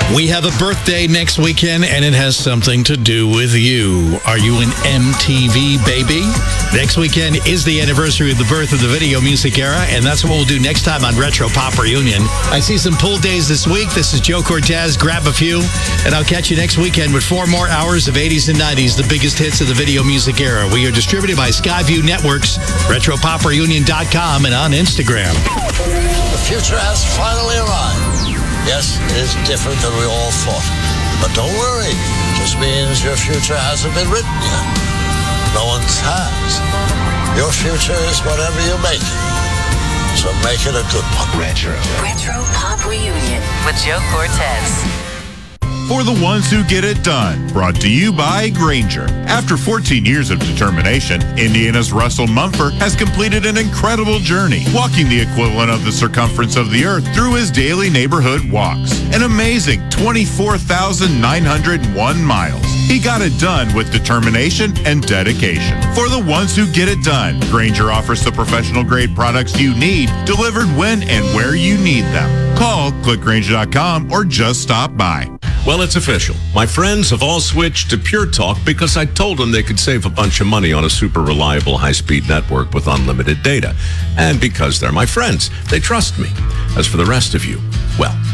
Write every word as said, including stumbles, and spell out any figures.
We have a birthday next weekend, and it has something to do with you. Are you an M T V baby? Next weekend is the anniversary of the birth of the video music era, and that's what we'll do next time on Retro Pop Reunion. I see some pull days this week. This is Joe Cortez. Grab a few, and I'll catch you next weekend with four more hours of eighties and nineties, the biggest hits of the video music era. We are distributed by Skyview Networks, retro pop reunion dot com, and on Instagram. The future has finally arrived. Yes, it is different than we all thought. But don't worry. It just means your future hasn't been written yet. No one's has. Your future is whatever you make it. So make it a good one. Retro. Retro Pop Reunion with Joe Cortez. For the ones who get it done. Brought to you by Grainger. After fourteen years of determination, Indiana's Russell Mumford has completed an incredible journey, walking the equivalent of the circumference of the earth through his daily neighborhood walks. An amazing twenty-four thousand nine hundred one miles. He got it done with determination and dedication. For the ones who get it done, Grainger offers the professional-grade products you need, delivered when and where you need them. Call, click Grainger dot com, or just stop by. Well, it's official. My friends have all switched to Pure Talk because I told them they could save a bunch of money on a super reliable high-speed network with unlimited data. And because they're my friends, they trust me. As for the rest of you, well,